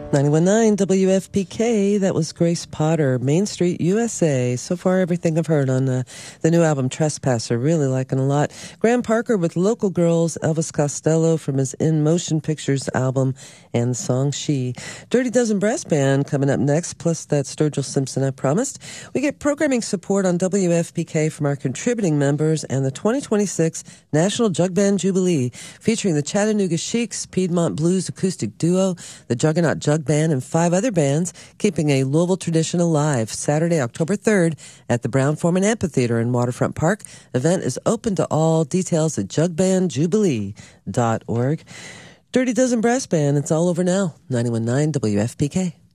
91.9 WFPK, that was Grace Potter, Main Street, USA. So far, everything I've heard on the new album, Trespasser, really liking a lot. Graham Parker with Local Girls, Elvis Costello from his In Motion Pictures album, and the song She. Dirty Dozen Brass Band coming up next, plus that Sturgill Simpson I promised. We get programming support on WFPK from our contributing members and the 2026 National Jug Band Jubilee, featuring the Chattanooga Sheiks, Piedmont Blues Acoustic Duo, the Juggernaut Jug Band, and 5 other bands, keeping a Louisville tradition alive. Saturday, October 3rd at the Brown-Forman Amphitheater in Waterfront Park. Event is open to all. Details at jugbandjubilee.org. Dirty Dozen Brass Band, it's all over now. 91.9 WFPK.